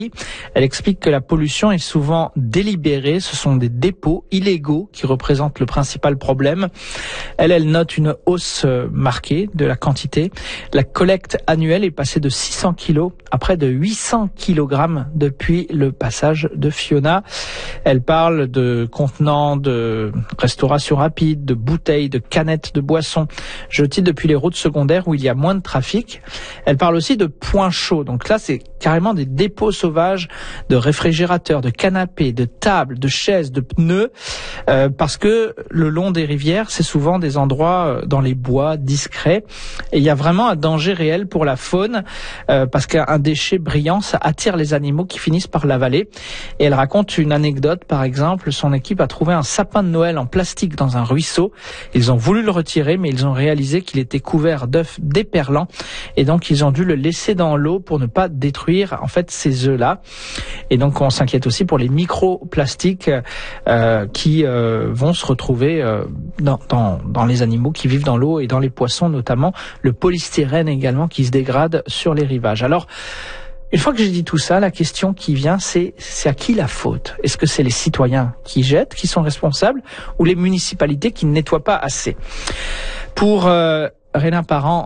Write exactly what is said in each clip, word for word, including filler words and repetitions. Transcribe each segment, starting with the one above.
Elle explique que la pollution est souvent délibérée. Ce sont des dépôts illégaux qui représentent le principal problème. Elle, elle note une hausse marquée de la quantité. La collecte annuelle est passée de six cents kilos à près de huit cents kilogrammes depuis le passage de Fiona. Elle parle de contenants de restauration rapide, de bouteilles, de canettes de boissons jetées depuis les routes secondaires où il y a moins de trafic. Elle parle aussi de points chauds. Donc là, c'est carrément des dépôts sauvages de réfrigérateurs, de canapés, de tables, de chaises, de pneus, euh, parce que le long des rivières, c'est souvent des endroits dans les bois discrets. Et il y a vraiment un danger réel pour la faune, euh, parce qu'un déchet brillant, ça attire les animaux qui finissent par l'avaler. Et elle raconte une anecdote, par exemple, son équipe a trouvé un sapin de Noël en plastique dans un ruisseau. Ils ont voulu le retirer, mais ils ont réalisé qu'il était couvert d'œufs déperlants. Et donc, ils ont dû le laisser dans l'eau pour ne pas détruire en fait ces œufs-là. Et donc on s'inquiète aussi pour les microplastiques euh, qui euh, vont se retrouver euh, dans, dans, dans les animaux qui vivent dans l'eau et dans les poissons notamment, le polystyrène également qui se dégrade sur les rivages. Alors une fois que j'ai dit tout ça, la question qui vient, c'est c'est à qui la faute? Est-ce que c'est les citoyens qui jettent, qui sont responsables, ou les municipalités qui ne nettoient pas assez? Pour euh, Réna Parent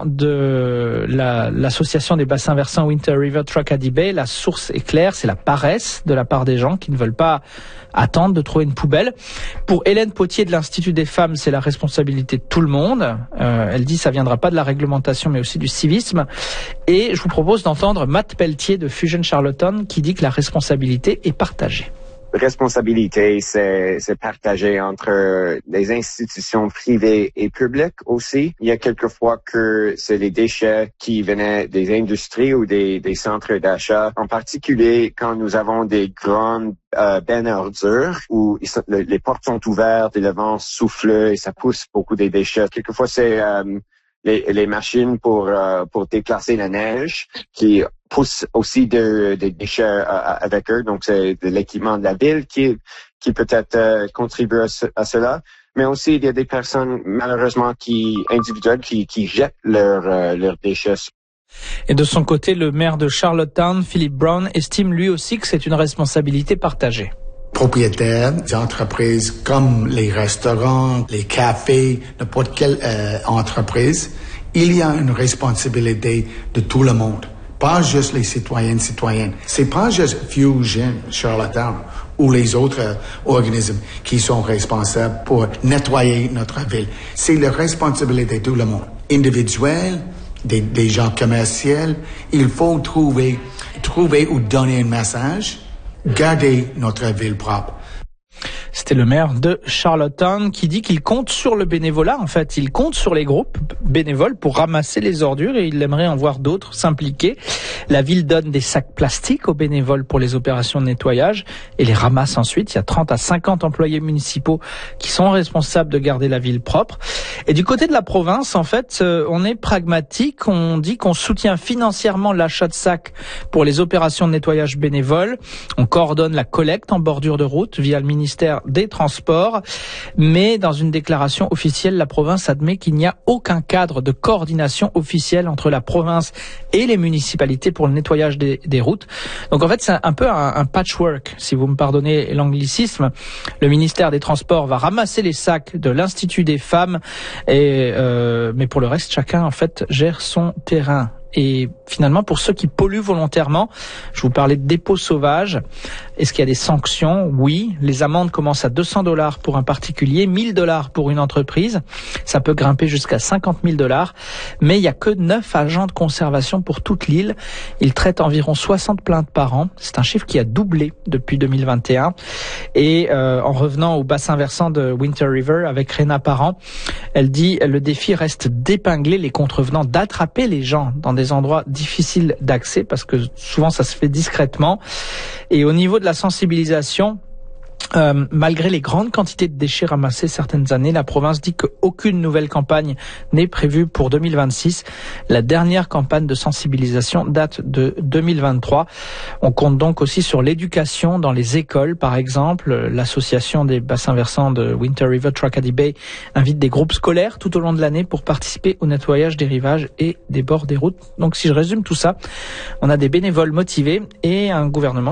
de la, l'association des bassins versants Winter River Tracadie Bay, la source est claire, c'est la paresse de la part des gens qui ne veulent pas attendre de trouver une poubelle. Pour Hélène Potier de l'Institut des femmes, c'est la responsabilité de tout le monde. Euh, elle dit ça viendra pas de la réglementation mais aussi du civisme. Et je vous propose d'entendre Matt Pelletier de Fusion Charlottetown qui dit que la responsabilité est partagée. Responsabilité, c'est, c'est partagé entre les institutions privées et publiques aussi. Il y a quelques fois que c'est les déchets qui venaient des industries ou des, des centres d'achat, en particulier quand nous avons des grandes euh, bennes à ordures où ils sont, le, les portes sont ouvertes et le vent souffle et ça pousse beaucoup des déchets. Quelquefois, c'est euh, les, les machines pour euh, pour déplacer la neige qui poussent aussi de, des déchets euh, avec eux. Donc, c'est de l'équipement de la ville qui, qui peut-être euh, contribue à, ce, à cela. Mais aussi, il y a des personnes, malheureusement, qui individuelles qui, qui jettent leurs euh, leurs déchets. Et de son côté, le maire de Charlottetown, Philip Brown, estime lui aussi que c'est une responsabilité partagée. Propriétaires d'entreprises comme les restaurants, les cafés, n'importe quelle euh, entreprise, il y a une responsabilité de tout le monde. Pas juste les citoyennes, citoyennes. C'est pas juste Fusion Charlottetown ou les autres euh, organismes qui sont responsables pour nettoyer notre ville. C'est la responsabilité de tout le monde. Individuel, des, des gens commerciaux. Il faut trouver, trouver ou donner un message. Garder notre ville propre. C'était le maire de Charlottetown qui dit qu'il compte sur le bénévolat. En fait, il compte sur les groupes bénévoles pour ramasser les ordures et il aimerait en voir d'autres s'impliquer. La ville donne des sacs plastiques aux bénévoles pour les opérations de nettoyage et les ramasse ensuite. Il y a trente à cinquante employés municipaux qui sont responsables de garder la ville propre. Et du côté de la province, en fait, on est pragmatique. On dit qu'on soutient financièrement l'achat de sacs pour les opérations de nettoyage bénévoles. On coordonne la collecte en bordure de route via le ministère des Transports, mais dans une déclaration officielle, la province admet qu'il n'y a aucun cadre de coordination officielle entre la province et les municipalités pour le nettoyage des, des routes. Donc en fait, c'est un peu un, un patchwork, si vous me pardonnez l'anglicisme. Le ministère des Transports va ramasser les sacs de l'Institut des femmes, et, euh, mais pour le reste, chacun en fait gère son terrain. Et finalement, pour ceux qui polluent volontairement, je vous parlais de dépôts sauvages. Est-ce qu'il y a des sanctions? Oui. Les amendes commencent à deux cents dollars pour un particulier, mille dollars pour une entreprise. Ça peut grimper jusqu'à cinquante mille dollars. Mais il n'y a que neuf agents de conservation pour toute l'île. Ils traitent environ soixante plaintes par an. C'est un chiffre qui a doublé depuis deux mille vingt et un. Et euh, en revenant au bassin versant de Winter River avec Réna Parent, elle dit le défi reste d'épingler les contrevenants, d'attraper les gens dans des endroits difficiles d'accès parce que souvent ça se fait discrètement. Et au niveau de la sensibilisation, Euh, malgré les grandes quantités de déchets ramassés certaines années, la province dit qu'aucune nouvelle campagne n'est prévue pour deux mille vingt-six. La dernière campagne de sensibilisation date de deux mille vingt-trois. On compte donc aussi sur l'éducation dans les écoles, par exemple. L'association des bassins versants de Winter River Tracadie Bay invite des groupes scolaires tout au long de l'année pour participer au nettoyage des rivages et des bords des routes. Donc si je résume tout ça, on a des bénévoles motivés et un gouvernement